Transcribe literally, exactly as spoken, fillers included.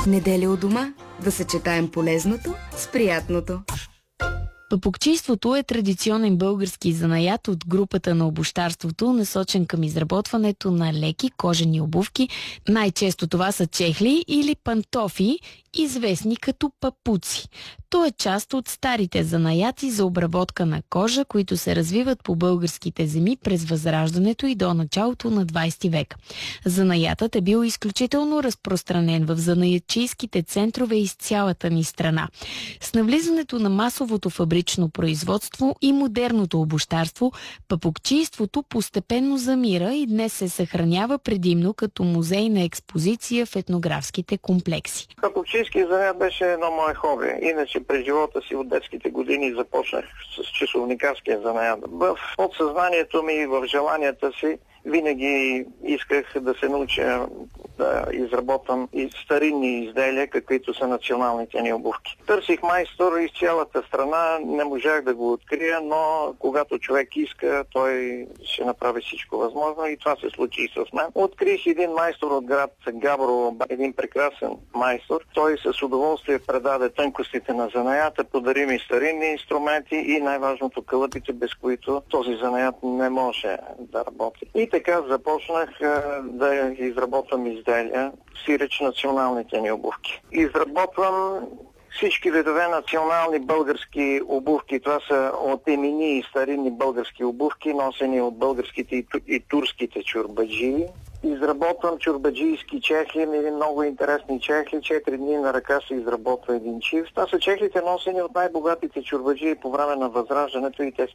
Неделя у дома. Да съчетаем полезното с приятното. Папукчийството е традиционен български занаят от групата на обущарството, насочен към изработването на леки кожени обувки. Най-често това са чехли или пантофи, известни като папуци. То е част от старите занаяти за обработка на кожа, които се развиват по българските земи през Възраждането и до началото на двайсети век. Занаятът е бил изключително разпространен в занаятчийските центрове из цялата ни страна. С навлизането на масовото фабрично производство и модерното обущарство, папукчийството постепенно замира и днес се съхранява предимно като музейна експозиция в етнографските комплекси. Папукчийският занаят беше едно мое хоби. Иначе през живота си от детските години започнах с часовникарския занаят. В подсъзнанието ми и в желанията си винаги исках да се науча да изработвам и старинни изделия, каквито са националните ни обувки. Търсих майстор из цялата страна, не можах да го открия, но когато човек иска, той ще направи всичко възможно и това се случи и с мен. Открих един майстор от град Габрово, един прекрасен майстор. Той с удоволствие предаде тънкостите на занаята, подари ми старинни инструменти и най-важното кълъпите, без които този занаят не може да работи. И така започнах да изработвам изделия, сиреч националните ни обувки. Изработвам всички видове национални български обувки. Това са от емини и старинни български обувки, носени от българските и, и турските чорбаджии. Изработвам чорбаджийски чехли, или много интересни чехли. Четири дни на ръка се изработва един чифт. Това са чехлите, носени от най-богатите чорбаджии по време на Възраждането и те